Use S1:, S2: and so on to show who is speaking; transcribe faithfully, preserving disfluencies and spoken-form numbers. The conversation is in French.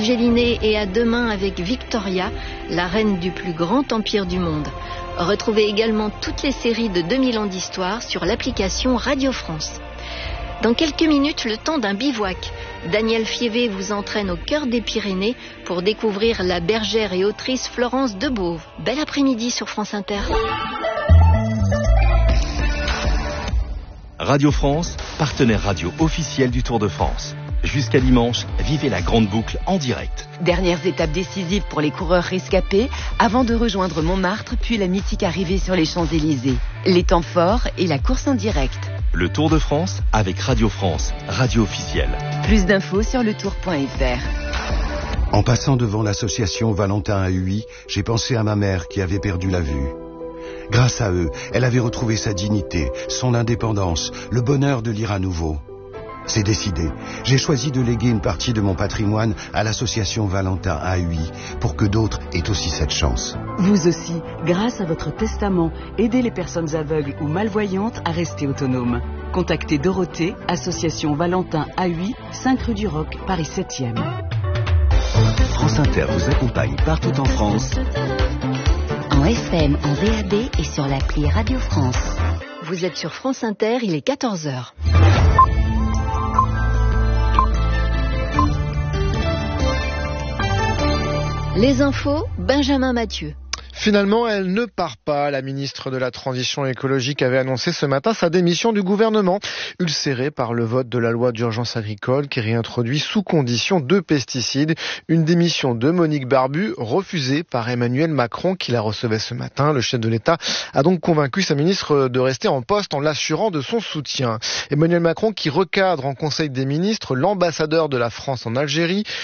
S1: Gélinet et à demain avec Victoria, la reine du plus grand empire du monde. Retrouvez également toutes les séries de deux mille ans d'histoire sur l'application Radio France. Dans quelques minutes, le temps d'un bivouac. Daniel Fievé vous entraîne au cœur des Pyrénées pour découvrir la bergère et autrice Florence Debauve. Bel après-midi sur France Inter.
S2: Radio France, partenaire radio officiel du Tour de France. Jusqu'à dimanche, vivez la grande boucle en direct.
S3: Dernières étapes décisives pour les coureurs rescapés avant de rejoindre Montmartre, puis la mythique arrivée sur les Champs-Élysées. Les temps forts et la course en direct.
S2: Le Tour de France avec Radio France, radio officielle.
S3: Plus d'infos sur le tour point f r.
S4: En passant devant l'association Valentin à Huy, j'ai pensé à ma mère qui avait perdu la vue. Grâce à eux, elle avait retrouvé sa dignité, son indépendance, le bonheur de lire à nouveau. C'est décidé. J'ai choisi de léguer une partie de mon patrimoine à l'association Valentin à Huy pour que d'autres aient aussi cette chance.
S5: Vous aussi, grâce à votre testament, aidez les personnes aveugles ou malvoyantes à rester autonomes. Contactez Dorothée, association Valentin à Huy, cinq rue du Roc, Paris septième.
S2: France Inter vous accompagne partout en France.
S6: En F M, en V A B et sur l'appli Radio France.
S1: Vous êtes sur France Inter, il est quatorze heures. Les infos, Benjamin Mathieu.
S7: Finalement, elle ne part pas. La ministre de la Transition écologique avait annoncé ce matin sa démission du gouvernement, ulcérée par le vote de la loi d'urgence agricole qui réintroduit sous condition deux pesticides. Une démission de Monique Barbu, refusée par Emmanuel Macron qui la recevait ce matin. Le chef de l'État a donc convaincu sa ministre de rester en poste en l'assurant de son soutien. Emmanuel Macron qui recadre en Conseil des ministres l'ambassadeur de la France en Algérie.